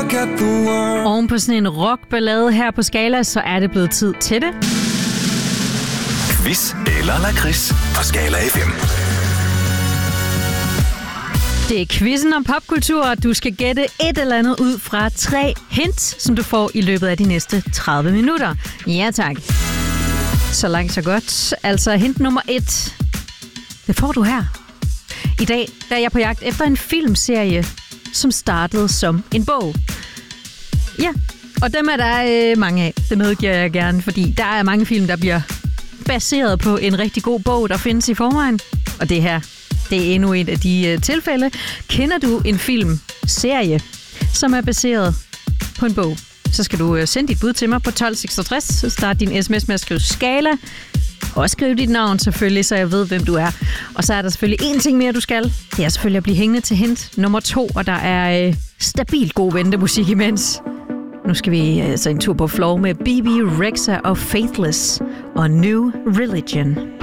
Oven på sådan en rockballade her på Skala, så er det blevet tid til det. Quiz eller lakrids på Skala FM. Det er quizzen om popkultur, og du skal gætte et eller andet ud fra 3 hints, som du får i løbet af de næste 30 minutter. Ja tak. Så langt så godt. Altså hint nummer 1. Det får du her. I dag der er jeg på jagt efter en filmserie, som startede som en bog. Ja, og dem er der mange af. Det medgiver jeg gerne, fordi der er mange film, der bliver baseret på en rigtig god bog, der findes i forvejen. Og det her, det er endnu et af de tilfælde. Kender du en filmserie, som er baseret på en bog? Så skal du sende dit bud til mig på 1266. Start din sms med at skrive Skala. Og skriv dit navn selvfølgelig, så jeg ved, hvem du er. Og så er der selvfølgelig en ting mere, du skal. Det er selvfølgelig at blive hængende til hint nummer 2, og der er stabilt god ventemusik imens. Nu skal vi altså en tur på floor med BB Rexha og Faithless og New Religion.